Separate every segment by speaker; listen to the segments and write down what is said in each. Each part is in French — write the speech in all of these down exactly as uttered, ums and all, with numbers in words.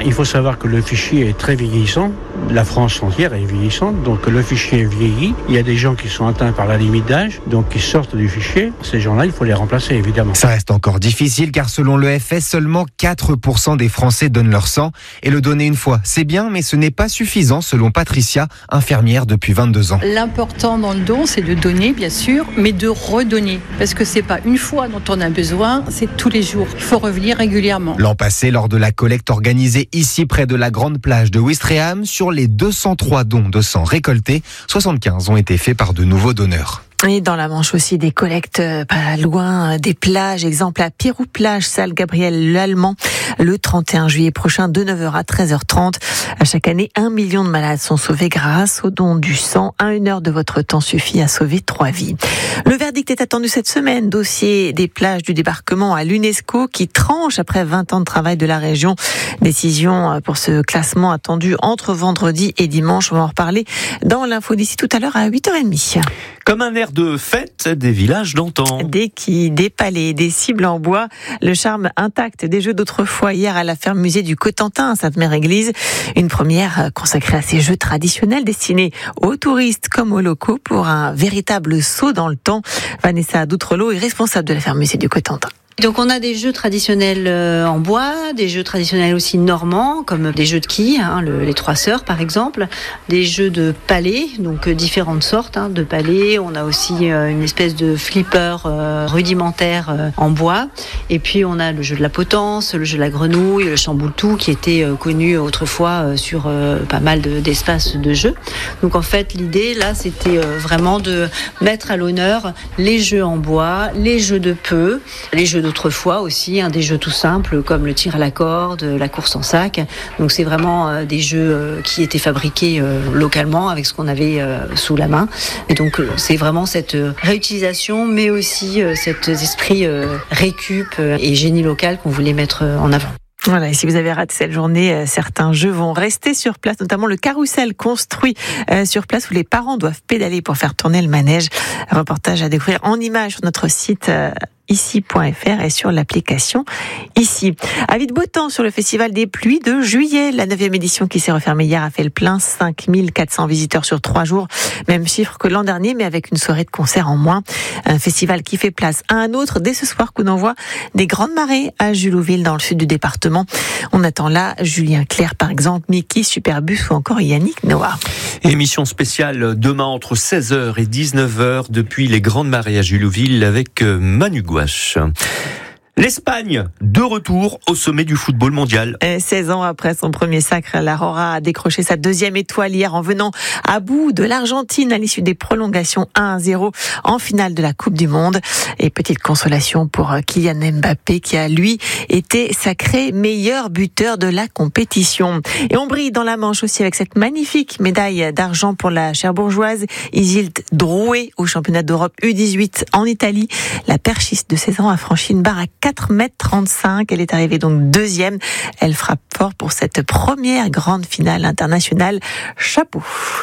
Speaker 1: Il faut savoir que le fichier est très vieillissant. La France entière est vieillissante, donc le fichier est vieilli. Il y a des gens qui sont atteints par la limite d'âge, donc qui sortent du fichier. Ces gens-là, il faut les remplacer, évidemment.
Speaker 2: Ça reste encore difficile, car selon l'E F S, seulement quatre pour cent des Français donnent leur sang. Et le donner une fois, c'est bien, mais ce n'est pas suffisant, selon Patricia, infirmière depuis vingt-deux ans.
Speaker 3: L'important dans le don, c'est de donner, bien sûr, mais de redonner. Parce que c'est pas une fois dont on a besoin, c'est tous les jours. Il faut revenir régulièrement.
Speaker 2: L'an passé, lors de la collecte organisée ici près de la grande plage de Ouistreham, sur les deux cent trois dons de sang récoltés, soixante-quinze ont été faits par de nouveaux donneurs.
Speaker 4: Et dans la Manche aussi, des collectes pas loin des plages. Exemple à Pirou-Plage, salle Gabriel Lallemand, le trente et un juillet prochain, de neuf heures à treize heures trente. À chaque année, un million de malades sont sauvés grâce au don du sang. Un, une heure de votre temps suffit à sauver trois vies. Le verdict est attendu cette semaine. Dossier des plages du débarquement à l'UNESCO qui tranche après vingt ans de travail de la région. Décision pour ce classement attendu entre vendredi et dimanche. On va en reparler dans l'info d'ici tout à l'heure à huit heures trente.
Speaker 5: Comme un air de fête des villages d'antan.
Speaker 4: Des quilles, des palais, des cibles en bois, le charme intact des jeux d'autrefois hier à la ferme musée du Cotentin à Sainte-Mère-Église. Une première consacrée à ces jeux traditionnels destinés aux touristes comme aux locaux pour un véritable saut dans le temps. Vanessa Doutrelot est responsable de la ferme musée du Cotentin.
Speaker 6: Donc on a des jeux traditionnels en bois, des jeux traditionnels aussi normands, comme des jeux de quilles, hein, le, les trois sœurs par exemple, des jeux de palais, donc euh, différentes sortes hein, de palais. On a aussi euh, une espèce de flipper euh, rudimentaire euh, en bois. Et puis on a le jeu de la potence, le jeu de la grenouille, le chamboule-tout qui était euh, connu autrefois euh, sur euh, pas mal de, d'espaces de jeux. Donc en fait l'idée là c'était euh, vraiment de mettre à l'honneur les jeux en bois, les jeux de peu, les jeux de d'autrefois aussi, hein, des jeux tout simples comme le tir à la corde, la course en sac. Donc c'est vraiment euh, des jeux euh, qui étaient fabriqués euh, localement avec ce qu'on avait euh, sous la main. Et donc euh, c'est vraiment cette euh, réutilisation, mais aussi euh, cet esprit euh, récup euh, et génie local qu'on voulait mettre euh, en avant.
Speaker 4: Voilà, et si vous avez raté cette journée, certains jeux vont rester sur place, notamment le carrousel construit sur place où les parents doivent pédaler pour faire tourner le manège. Reportage à découvrir en images sur notre site ici point f r et sur l'application Ici. Avis de beau temps sur le Festival des pluies de juillet. La neuvième édition qui s'est refermée hier a fait le plein. cinq mille quatre cents visiteurs sur trois jours. Même chiffre que l'an dernier, mais avec une soirée de concert en moins. Un festival qui fait place à un autre dès ce soir, coup d'envoi des Grandes Marées à Julouville dans le sud du département. On attend là Julien Clerc par exemple, Mickey, Superbus ou encore Yannick Noah.
Speaker 5: Émission spéciale demain entre seize heures et dix-neuf heures depuis les Grandes Marées à Julouville avec Manu Gouache. L'Espagne, de retour au sommet du football mondial.
Speaker 4: seize ans après son premier sacre, la Rora a décroché sa deuxième étoile hier en venant à bout de l'Argentine à l'issue des prolongations un à zéro en finale de la Coupe du Monde. Et petite consolation pour Kylian Mbappé qui a, lui, été sacré meilleur buteur de la compétition. Et on brille dans la Manche aussi avec cette magnifique médaille d'argent pour la Cherbourgeoise Isilde Drouet au championnat d'Europe U dix-huit en Italie. La perchiste de seize ans a franchi une barre à quatre mètres trente-cinq. Elle est arrivée donc deuxième. Elle frappe fort pour cette première grande finale internationale. Chapeau.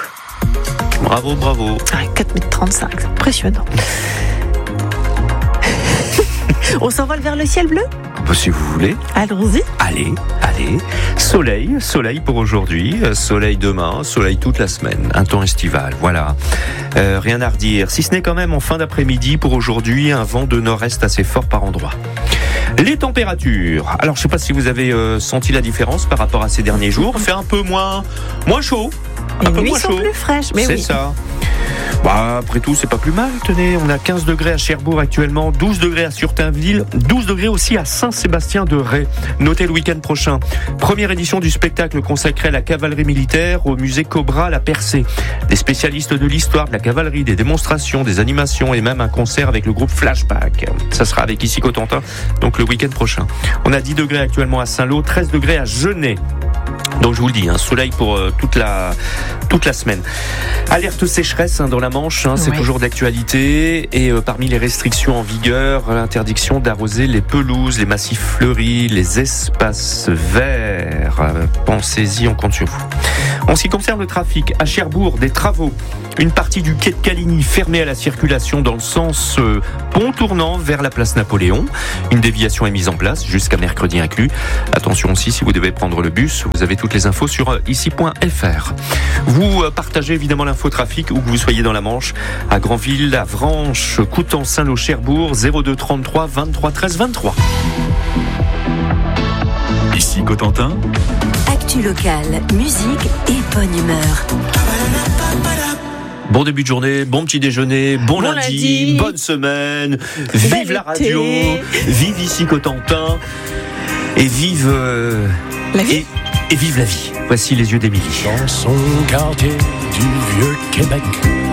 Speaker 5: Bravo, bravo.
Speaker 4: quatre mètres trente-cinq, c'est impressionnant. On s'envole vers le ciel bleu ?
Speaker 5: Si vous voulez.
Speaker 4: Allons-y.
Speaker 5: Allez, allez. Soleil, soleil pour aujourd'hui, soleil demain, soleil toute la semaine. Un temps estival, voilà. Euh, rien à redire. Si ce n'est quand même en fin d'après-midi pour aujourd'hui, un vent de nord-est assez fort par endroits. Les températures. Alors, je ne sais pas si vous avez euh, senti la différence par rapport à ces derniers jours. Il fait un peu moins, moins chaud.
Speaker 4: Les
Speaker 5: un peu
Speaker 4: nuits
Speaker 5: moins
Speaker 4: sont
Speaker 5: chaud.
Speaker 4: plus fraîches, mais
Speaker 5: c'est
Speaker 4: oui.
Speaker 5: ça. Bah, après tout, c'est pas plus mal. Tenez, on a quinze degrés à Cherbourg actuellement, douze degrés à Surtainville, douze degrés aussi à Saint-Sébastien-de-Ré. Notez le week-end prochain. Première édition du spectacle consacré à la cavalerie militaire au musée Cobra à la Percée. Des spécialistes de l'histoire de la cavalerie, des démonstrations, des animations et même un concert avec le groupe Flashback. Ça sera avec Ici Cotentin, donc le week-end prochain. On a dix degrés actuellement à Saint-Lô, treize degrés à Genêt. Donc je vous le dis, un soleil pour euh, toute la toute la semaine. Alerte sécheresse hein, dans la Manche, hein, c'est
Speaker 4: ouais.
Speaker 5: toujours d'actualité. Et euh, parmi les restrictions en vigueur, l'interdiction d'arroser les pelouses, les massifs fleuris, les espaces verts. Euh, pensez-y, on compte sur vous. En ce qui concerne le trafic, à Cherbourg, des travaux. Une partie du quai de Caligny fermée à la circulation dans le sens euh, pont tournant vers la place Napoléon. Une déviation est mise en place jusqu'à mercredi inclus. Attention aussi, si vous devez prendre le bus, vous avez toutes les infos sur euh, ici point f r. Vous euh, partagez évidemment l'infotrafic où que vous soyez dans la Manche, à Granville, à Vranches, Coutan, Saint-Lô, Cherbourg, zéro deux trente-trois vingt-trois treize vingt-trois.
Speaker 7: Ici Cotentin.
Speaker 8: Actu locale, musique et bonne humeur.
Speaker 5: Bon début de journée, bon petit déjeuner, bon,
Speaker 4: Bon
Speaker 5: lundi,
Speaker 4: lundi.
Speaker 5: bonne semaine, vive la radio, vive ici Cotentin, et vive euh,
Speaker 4: La vie.
Speaker 5: et, et vive la vie. Voici les yeux d'Émilie.
Speaker 9: Dans son quartier du vieux Québec,